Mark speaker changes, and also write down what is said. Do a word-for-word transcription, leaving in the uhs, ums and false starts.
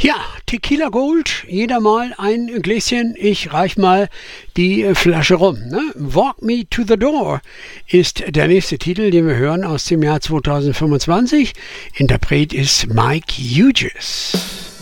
Speaker 1: Ja, Tequila Gold, jeder mal ein Gläschen, ich reich mal die Flasche rum. Ne? Walk Me to the Door ist der nächste Titel, den wir hören aus dem Jahr zweitausendfünfundzwanzig. Interpret ist Mike Hughes.